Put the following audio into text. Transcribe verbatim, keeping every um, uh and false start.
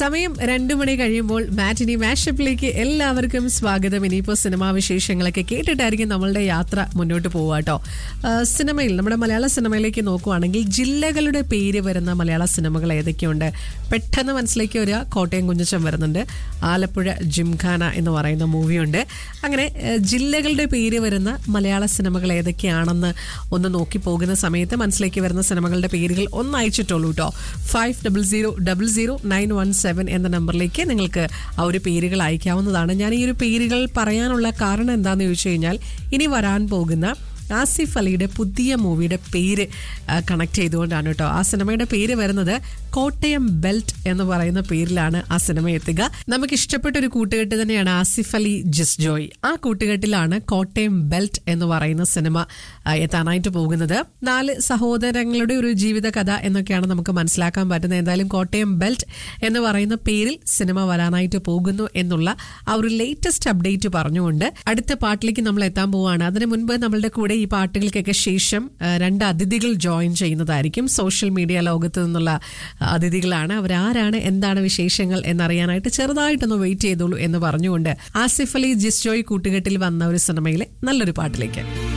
സമയം രണ്ടു മണി കഴിയുമ്പോൾ മാറ്റിനി മാഷപ്പിലേക്ക് എല്ലാവർക്കും സ്വാഗതം. ഇനിയിപ്പോൾ സിനിമാ വിശേഷങ്ങളൊക്കെ കേട്ടിട്ടായിരിക്കും നമ്മളുടെ യാത്ര മുന്നോട്ട് പോവാട്ടോ. സിനിമയിൽ നമ്മുടെ മലയാള സിനിമയിലേക്ക് നോക്കുവാണെങ്കിൽ ജില്ലകളുടെ പേര് വരുന്ന മലയാള സിനിമകൾ ഏതൊക്കെയുണ്ട്? പെട്ടെന്ന് മനസ്സിലേക്ക് വരിക കോട്ടയം കുഞ്ഞച്ചൻ വരുന്നുണ്ട്, ആലപ്പുഴ ജിംഖാന എന്ന് പറയുന്ന മൂവിയുണ്ട്. അങ്ങനെ ജില്ലകളുടെ പേര് വരുന്ന മലയാള സിനിമകൾ ഏതൊക്കെയാണെന്ന് ഒന്ന് നോക്കി പോകുന്ന സമയത്ത് മനസ്സിലേക്ക് വരുന്ന സിനിമകളുടെ പേരുകൾ ഒന്ന് അയച്ചിട്ടുള്ളൂ കേട്ടോ. Five double zero double zero nine one seven എന്ന നമ്പറിലേക്ക് നിങ്ങൾക്ക് ആ ഒരു പേരുകൾ അയക്കാവുന്നതാണ്. ഞാൻ ഈ ഒരു പേരുകൾ പറയാനുള്ള കാരണം എന്താണെന്ന് ചോദിച്ചു കഴിഞ്ഞാൽ, ഇനി വരാൻ പോകുന്ന ആസിഫ് അലിയുടെ പുതിയ മൂവിയുടെ പേര് കണക്ട് ചെയ്തുകൊണ്ടാണ് കേട്ടോ. ആ സിനിമയുടെ പേര് വരുന്നത് കോട്ടയം ബെൽറ്റ് എന്ന് പറയുന്ന പേരിലാണ് ആ സിനിമ എത്തുക. നമുക്ക് ഇഷ്ടപ്പെട്ട ഒരു കൂട്ടുകെട്ട് തന്നെയാണ് ആസിഫ് അലി ജിസ് ജോയ്. ആ കൂട്ടുകെട്ടിലാണ് കോട്ടയം ബെൽറ്റ് എന്ന് പറയുന്ന സിനിമ എത്താനായിട്ട് പോകുന്നത്. നാല് സഹോദരങ്ങളുടെ ഒരു ജീവിത കഥ എന്നൊക്കെയാണ് നമുക്ക് മനസ്സിലാക്കാൻ പറ്റുന്നത്. എന്തായാലും കോട്ടയം ബെൽറ്റ് എന്ന് പറയുന്ന പേരിൽ സിനിമ വരാനായിട്ട് പോകുന്നു എന്നുള്ള ആ ഒരു ലേറ്റസ്റ്റ് അപ്ഡേറ്റ് പറഞ്ഞുകൊണ്ട് അടുത്ത പാട്ടിലേക്ക് നമ്മൾ എത്താൻ പോവുകയാണ്. അതിനു മുൻപ് നമ്മളുടെ കൂടെ ഈ പാട്ടുകൾക്കൊക്കെ ശേഷം രണ്ട് അതിഥികൾ ജോയിൻ ചെയ്യുന്നതായിരിക്കും. സോഷ്യൽ മീഡിയ ലോകത്ത് നിന്നുള്ള അതിഥികളാണ്. അവരാരാണ്, എന്താണ് വിശേഷങ്ങൾ എന്നറിയാനായിട്ട് ചെറുതായിട്ടൊന്ന് വെയിറ്റ് ചെയ്തോളൂ എന്ന് പറഞ്ഞുകൊണ്ട് ആസിഫ് അലി ജിസ് ജോയ് കൂട്ടുകെട്ടിൽ വന്ന ഒരു സിനിമയിലെ നല്ലൊരു പാട്ടിലേക്ക്